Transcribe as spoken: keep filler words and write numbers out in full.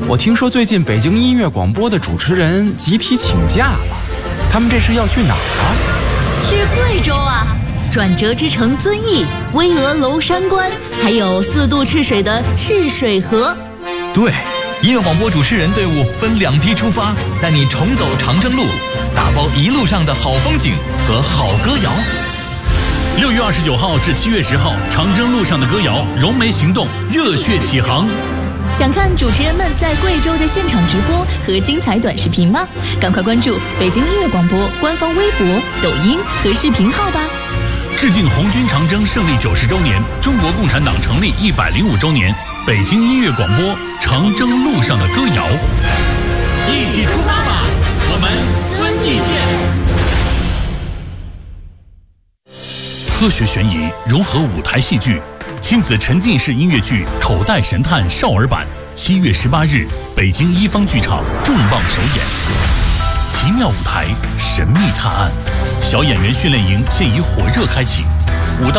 我听说最近北京音乐广播的主持人集体请假了，他们这是要去哪儿啊？ 去贵州啊！转折之城遵义、巍峨娄山关，还有四渡赤水的赤水河。 对，音乐广播主持人队伍分两批出发，带你重走长征路，打包一路上的好风景和好歌谣。 六月二十九号至七月十号，长征路上的歌谣，融媒行动，热血起航。 想看主持人们在贵州的现场直播和精彩短视频吗？赶快关注北京音乐广播官方微博、抖音和视频号吧！ 致敬红军长征胜利九十周年，中国共产党成立一百零五周年，北京音乐广播《长征路上的歌谣》，一起出发吧！我们遵义见。科学悬疑融合舞台戏剧。亲子沉浸式音乐剧《口袋神探》少儿版，七月十八日，北京一方剧场重磅首演。奇妙舞台，神秘探案，小演员训练营现已火热开启。五到